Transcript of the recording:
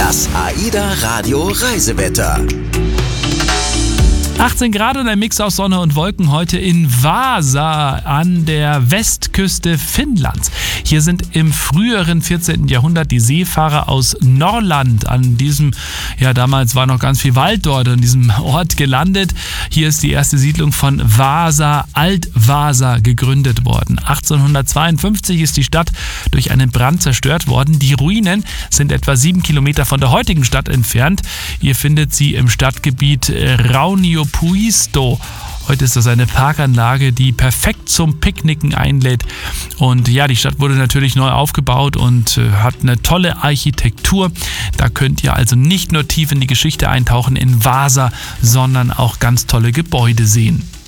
Das AIDA Radio Reisewetter. 18 Grad und ein Mix aus Sonne und Wolken heute in Vaasa an der Westküste Finnlands. Hier sind im früheren 14. Jahrhundert die Seefahrer aus Norrland an diesem, damals war noch ganz viel Wald dort, an diesem Ort gelandet. Hier ist die erste Siedlung von Vaasa, Alt-Vaasa, gegründet worden. 1852 ist die Stadt durch einen Brand zerstört worden. Die Ruinen sind etwa 7 Kilometer von der heutigen Stadt entfernt. Ihr findet sie im Stadtgebiet Rauniopuisto. Heute ist das eine Parkanlage, die perfekt zum Picknicken einlädt. Und die Stadt wurde natürlich neu aufgebaut und hat eine tolle Architektur. Da könnt ihr also nicht nur tief in die Geschichte eintauchen in Vaasa, sondern auch ganz tolle Gebäude sehen.